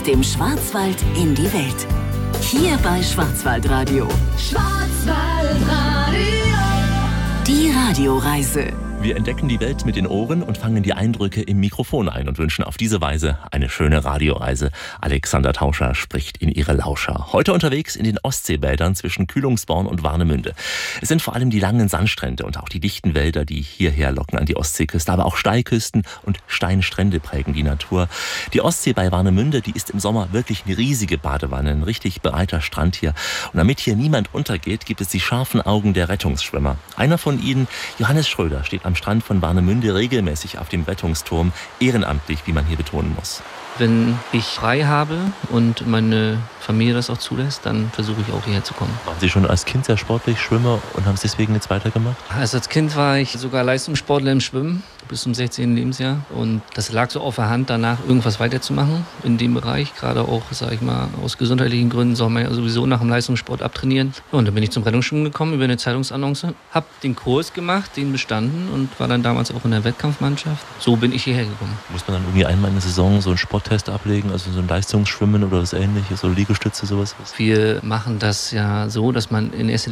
dem Schwarzwald in die Welt. Hier bei Schwarzwaldradio. Schwarzwaldradio. Die Radioreise. Wir entdecken die Welt mit den Ohren und fangen die Eindrücke im Mikrofon ein und wünschen auf diese Weise eine schöne Radioreise. Alexander Tauscher spricht in ihre Lauscher. Heute unterwegs in den Ostseebädern zwischen Kühlungsborn und Warnemünde. Es sind vor allem die langen Sandstrände und auch die dichten Wälder, die hierher locken an die Ostseeküste. Aber auch Steilküsten und Steinstrände prägen die Natur. Die Ostsee bei Warnemünde, die ist im Sommer wirklich eine riesige Badewanne, ein richtig breiter Strand hier. Und damit hier niemand untergeht, gibt es die scharfen Augen der Rettungsschwimmer. Einer von ihnen, Johannes Schröder, steht am Strand von Warnemünde regelmäßig auf dem Rettungsturm, ehrenamtlich, wie man hier betonen muss. Wenn ich frei habe und meine Familie das auch zulässt, dann versuche ich auch hierher zu kommen. Waren Sie schon als Kind sehr sportlich Schwimmer und haben es deswegen jetzt weitergemacht? Also als Kind war ich sogar Leistungssportler im Schwimmen bis zum 16. Lebensjahr und das lag so auf der Hand, danach irgendwas weiterzumachen in dem Bereich. Gerade auch, sage ich mal, aus gesundheitlichen Gründen soll man ja sowieso nach dem Leistungssport abtrainieren. Und dann bin ich zum Rettungsschwimmen gekommen über eine Zeitungsannonce, habe den Kurs gemacht, den bestanden und war dann damals auch in der Wettkampfmannschaft. So bin ich hierher gekommen. Muss man dann irgendwie einmal in der Saison so einen Sporttest ablegen, also so ein Leistungsschwimmen oder was Ähnliches, so Liegestütze, sowas? Wir machen das ja so, dass man in erster